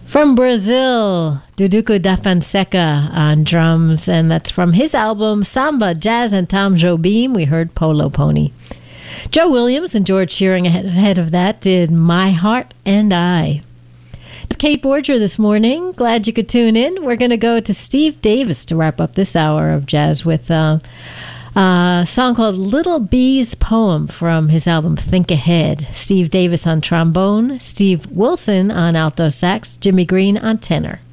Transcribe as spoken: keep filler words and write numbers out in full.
From Brazil, Duduco da Fonseca on drums, and that's from his album Samba, Jazz, and Tom Jobim. We heard Polo Pony. Joe Williams and George Shearing ahead of that did My Heart and I. Kate Borger this morning. Glad you could tune in. We're going to go to Steve Davis to wrap up this hour of jazz with uh, a song called Little Bee's Poem from his album Think Ahead. Steve Davis on trombone, Steve Wilson on alto sax, Jimmy Green on tenor.